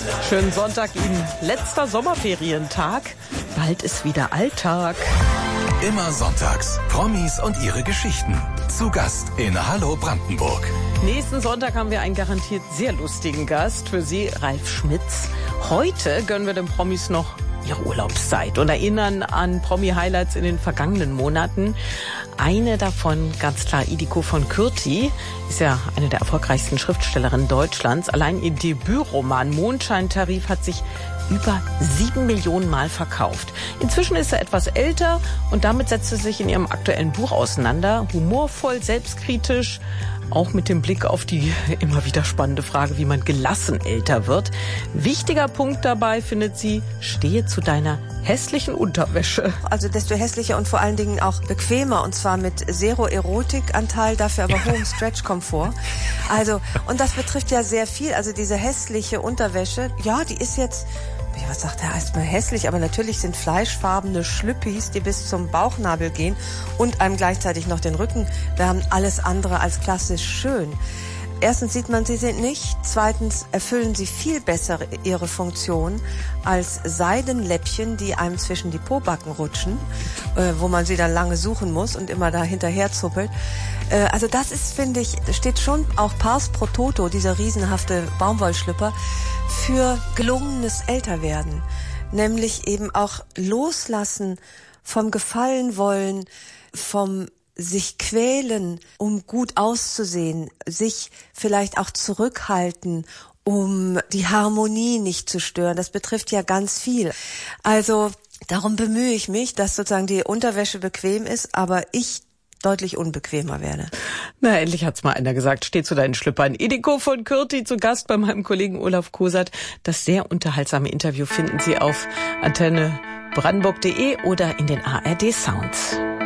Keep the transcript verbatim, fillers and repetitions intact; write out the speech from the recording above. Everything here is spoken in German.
Schönen Sonntag Ihnen. Letzter Sommerferientag. Bald ist wieder Alltag. Immer sonntags. Promis und ihre Geschichten. Zu Gast in Hallo Brandenburg. Nächsten Sonntag haben wir einen garantiert sehr lustigen Gast. Für Sie Ralf Schmitz. Heute gönnen wir den Promis noch ihre Urlaubszeit und erinnern an Promi-Highlights in den vergangenen Monaten. Eine davon, ganz klar, Idiko von Kürti, ist ja eine der erfolgreichsten Schriftstellerinnen Deutschlands. Allein ihr Debütroman Mondscheintarif hat sich über sieben Millionen Mal verkauft. Inzwischen ist er etwas älter und damit setzt sie sich in ihrem aktuellen Buch auseinander. Humorvoll, selbstkritisch, auch mit dem Blick auf die immer wieder spannende Frage, wie man gelassen älter wird. Wichtiger Punkt dabei, findet sie, stehe zu deiner hässlichen Unterwäsche. Also desto hässlicher und vor allen Dingen auch bequemer, und zwar mit Zero-Erotik-Anteil, dafür aber hohem Stretch-Komfort. Also, und das betrifft ja sehr viel, also diese hässliche Unterwäsche, ja, die ist jetzt, was sagt er, erstmal hässlich, aber natürlich sind fleischfarbene Schlüppis, die bis zum Bauchnabel gehen und einem gleichzeitig noch den Rücken wärmen, alles andere als klassisch schön. Erstens sieht man, sie sind nicht. Zweitens erfüllen sie viel besser ihre Funktion als Seidenläppchen, die einem zwischen die Pobacken rutschen, äh, wo man sie dann lange suchen muss und immer da hinterher zuppelt. Äh, also das ist, finde ich, steht schon auch pars pro toto, dieser riesenhafte Baumwollschlüpper, für gelungenes Älterwerden. Nämlich eben auch loslassen vom Gefallen wollen, vom sich quälen, um gut auszusehen, sich vielleicht auch zurückhalten, um die Harmonie nicht zu stören. Das betrifft ja ganz viel. Also darum bemühe ich mich, dass sozusagen die Unterwäsche bequem ist, aber ich deutlich unbequemer werde. Na, endlich hat's mal einer gesagt. Steh zu deinen Schlüppern. Idiko von Kürti zu Gast bei meinem Kollegen Olaf Kosert. Das sehr unterhaltsame Interview finden Sie auf antenne brandenburg punkt de oder in den A R D Sounds.